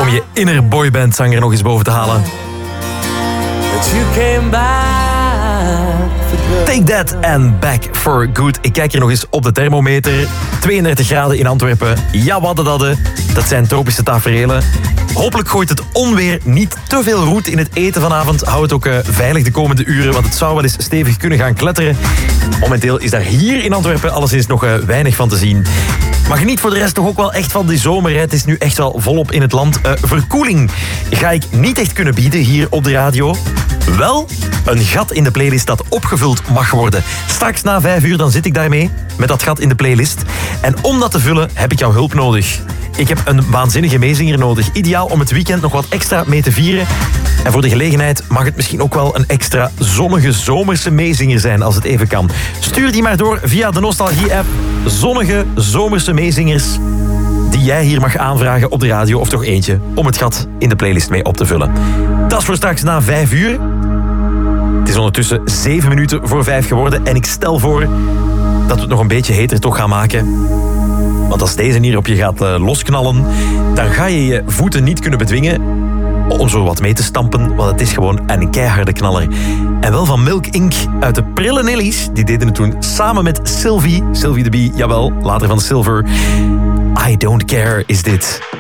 om je inner boybandzanger nog eens boven te halen. Take That and Back for Good. Ik kijk hier nog eens op de thermometer. 32 graden in Antwerpen. Ja, wat dat zijn tropische taferelen. Hopelijk gooit het onweer niet te veel roet in het eten vanavond. Hou het ook veilig de komende uren, want het zou wel eens stevig kunnen gaan kletteren. Momenteel is daar hier in Antwerpen alleszins nog weinig van te zien. Maar geniet voor de rest toch ook wel echt van die zomer. Hè. Het is nu echt wel volop in het land. Verkoeling ga ik niet echt kunnen bieden hier op de radio. Wel een gat in de playlist dat opgevuld mag worden. Straks na 5 uur dan zit ik daarmee met dat gat in de playlist. En om dat te vullen heb ik jouw hulp nodig. Ik heb een waanzinnige meezinger nodig. Ideaal om het weekend nog wat extra mee te vieren. En voor de gelegenheid mag het misschien ook wel een extra zonnige zomerse meezinger zijn als het even kan. Stuur die maar door via de Nostalgie-app. Zonnige zomerse meezingers die jij hier mag aanvragen op de radio, of toch eentje om het gat in de playlist mee op te vullen. Dat is voor straks na 5 uur. Het is ondertussen 7 minuten voor 5 geworden en ik stel voor dat we het nog een beetje heter toch gaan maken. Want als deze hier op je gaat losknallen, dan ga je je voeten niet kunnen bedwingen om zo wat mee te stampen, want het is gewoon een keiharde knaller. En wel van Milk Inc. uit de Prille Nellies. Die deden het toen samen met Sylvie de Bee, jawel, later van Silver. I Don't Care is dit.